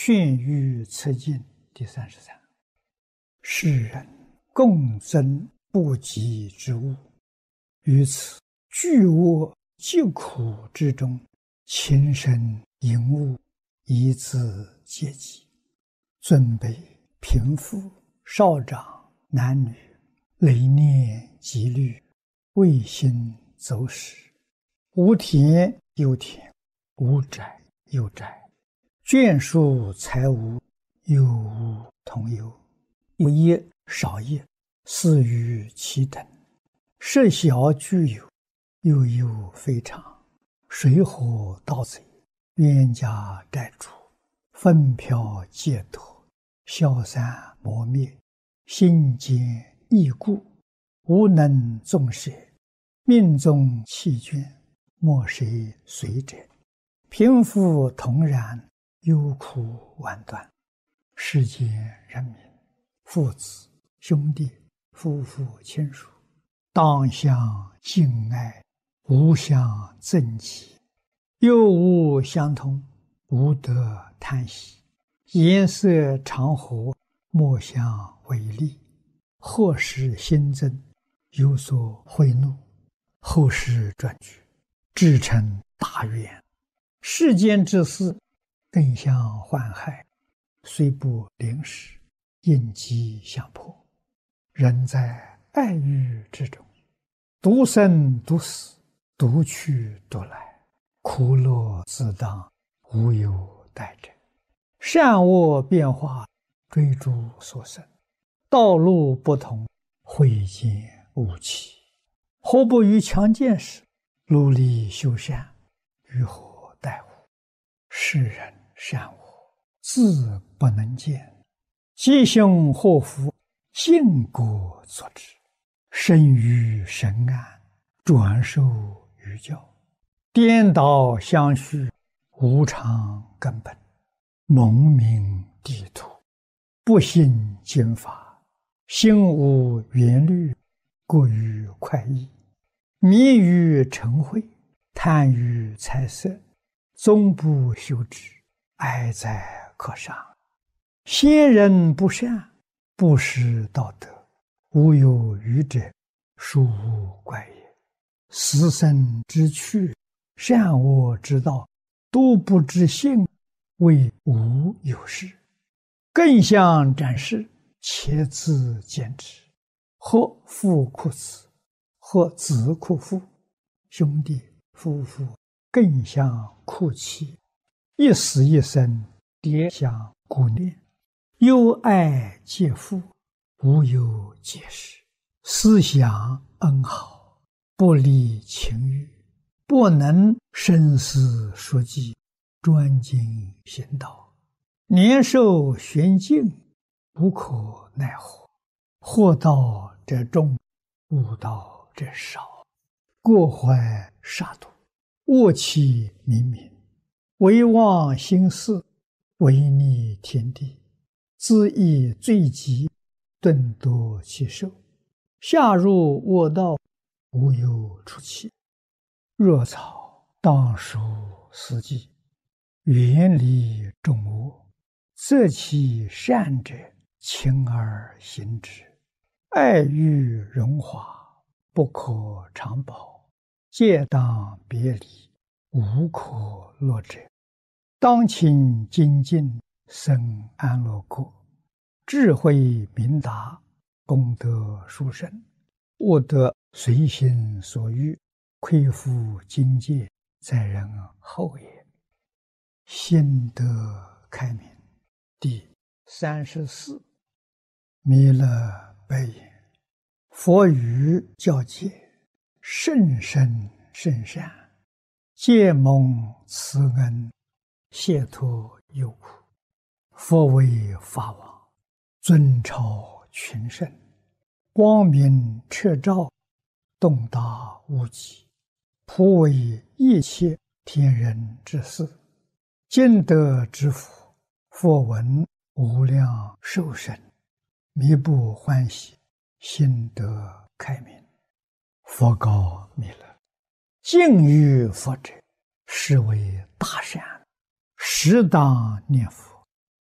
劝喻策进第33。世人共争不及之物，于此巨恶疾苦之中，情深淫恶，以自戒己。尊卑贫富少长男女，累念积虑，未心走使，无田有田，无宅有宅，眷属财物，有无同有，有业少业，似于其等，设小具有，又有非常，水火盗贼，冤家债主，纷飘借夺，消散磨灭，心坚易固，无能纵舍，命中弃眷，莫谁随者，贫富同然，忧苦万端。世间人民，父子兄弟夫妇亲属，当相敬爱，无相憎忌，有无相同，无得贪喜，颜色常和，莫相违逆，或使心增，有所贿赂，后世转举，至成大愿。世间之事，更相患害，虽不临时，应机相迫。人在爱欲之中，独生独死，独去独来，苦乐自当，无有待者。善恶变化，追逐所生，道路不同，慧见无期。何不于强健时，努力修善，于何待乎？世人善恶，自不能见，吉凶祸福，尽果作之。生于神安，转受于教，颠倒相续，无常根本，蒙明地土，不信经法，心无缘虑，过于快意，迷于尘秽，贪于财色，终不修之，哀哉可伤。先人不善，不识道德，无有余者，殊无怪也。死生之趣，善恶之道，都不知性，谓无有事。更相展示，且自见之。或父哭子，或子哭父，兄弟夫妇更相哭泣，一死一生，迭相顾念，忧爱皆父，无有解释。思想恩好，不离情欲，不能深思熟记，专精行道，年寿玄静，无可奈何。祸道者众，悟道者少，过怀杀戮，恶气冥冥，唯忘心事，违逆天地，自益罪极，顿夺其寿，下入恶道，无有出期。若草当属四季，远离众恶，择其善者，勤而行之。爱欲荣华，不可长保，戒当别离，无可乐者。当勤精进，生安乐国，智慧明达，功德殊胜，悟得随心所欲，恢复境界，在人后也。心得开明第34。弥勒白言：佛语教戒，甚深甚善，皆蒙慈恩，解脱忧苦。佛为法王，尊超群圣，光明彻照，洞达无极，普为一切天人之事。今得之福，佛闻无量寿生，弥不欢喜，心得开明。佛告弥勒：敬于佛者，是为大善，适当念佛，